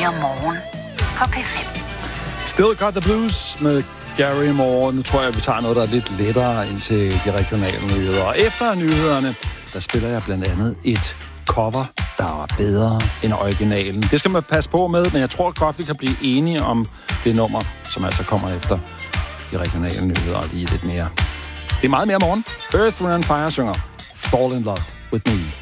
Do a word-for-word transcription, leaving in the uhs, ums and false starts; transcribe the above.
mere morgen på P fem. Still Got the Blues med Gary Moore. Nu tror jeg, vi tager noget, der er lidt lettere ind til de regionale nyheder. Og efter nyhederne, der spiller jeg blandt andet et cover, der er bedre end originalen. Det skal man passe på med, men jeg tror godt, vi kan blive enige om det nummer, som altså kommer efter de regionale nyheder og lige lidt mere. Det er meget mere morgen. Earth, Wind and Fire synger Fall in Love with Me.